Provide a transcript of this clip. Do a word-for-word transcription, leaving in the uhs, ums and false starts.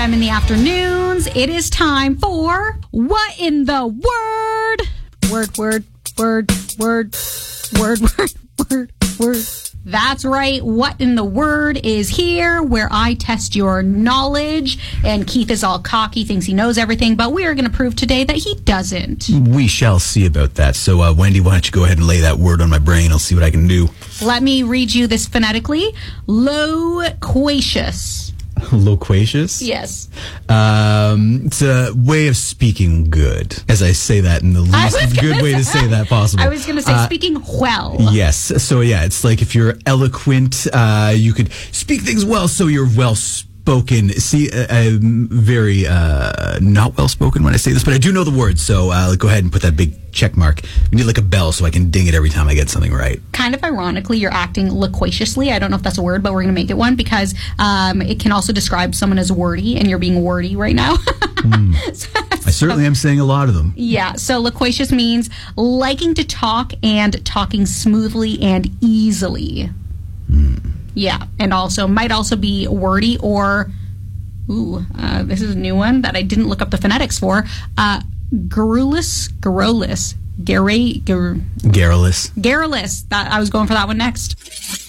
M in the afternoons. It is time for What in the Word? Word, word, word, word, word, word, word, word. That's right. What in the Word is here, where I test your knowledge. And Keith is all cocky, thinks he knows everything, but we are going to prove today that he doesn't. We shall see about that. So, uh, Wendy, why don't you go ahead and lay that word on my brain? I'll see what I can do. Let me read you this phonetically. Loquacious. Loquacious? Yes. Um, it's a way of speaking good, as I say that in the least good way to say that possible. I was going to say uh, speaking well. Yes. So, yeah, it's like if you're eloquent, uh, you could speak things well, so you're well spoken. See, uh, I'm very uh, not well spoken when I say this, but I do know the words, so uh, go ahead and put that big check mark. We need like a bell so I can ding it every time I get something right. Kind of ironically, you're acting loquaciously. I don't know if that's a word, but we're going to make it one because um, it can also describe someone as wordy, and you're being wordy right now. mm. so, I certainly am saying a lot of them. Yeah, so loquacious means liking to talk and talking smoothly and easily. Mm. Yeah, and also might also be wordy or, ooh, uh, this is a new one that I didn't look up the phonetics for. Uh, garrulous, garrulous, gar- gar- garrulous. garrulous. That I was going for that one next.